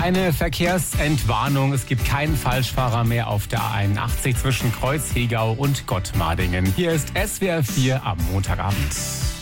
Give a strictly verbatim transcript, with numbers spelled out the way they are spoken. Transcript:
Eine Verkehrsentwarnung. Es gibt keinen Falschfahrer mehr auf der A einundachtzig zwischen Kreuzhegau und Gottmardingen. Hier ist S W R vier am Montagabend.